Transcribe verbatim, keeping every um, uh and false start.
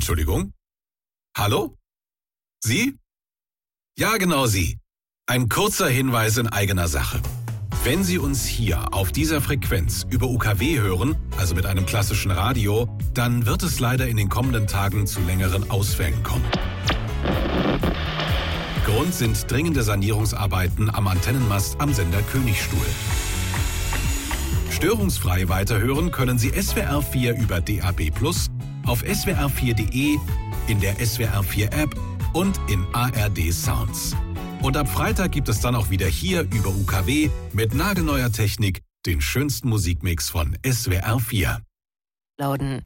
Entschuldigung? Hallo? Sie? Ja, genau Sie. Ein kurzer Hinweis in eigener Sache. Wenn Sie uns hier auf dieser Frequenz über U K W hören, also mit einem klassischen Radio, dann wird es leider in den kommenden Tagen zu längeren Ausfällen kommen. Grund sind dringende Sanierungsarbeiten am Antennenmast am Sender Königstuhl. Störungsfrei weiterhören können Sie S W R vier über D A B plus, auf S W R vier Punkt D E, in der S W R vier App und in A R D Sounds. Und ab Freitag gibt es dann auch wieder hier über U K W mit nagelneuer Technik den schönsten Musikmix von S W R vier. Lauten.